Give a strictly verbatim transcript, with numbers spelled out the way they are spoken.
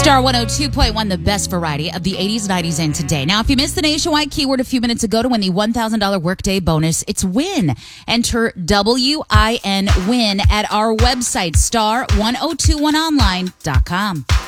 Star one oh two point one, the best variety of the eighties, nineties, and today. Now, if you missed the nationwide keyword a few minutes ago to win the one thousand dollars workday bonus, it's WIN. Enter W I N WIN at our website, star ten twenty-one online dot com.